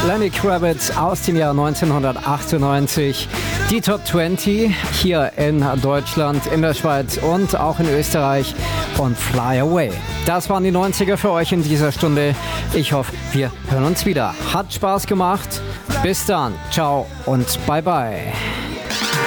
Lenny Kravitz aus dem Jahr 1998. Die Top 20 hier in Deutschland, in der Schweiz und auch in Österreich und Fly Away. Das waren die 90er für euch in dieser Stunde. Ich hoffe, wir hören uns wieder. Hat Spaß gemacht. Bis dann. Ciao und bye bye.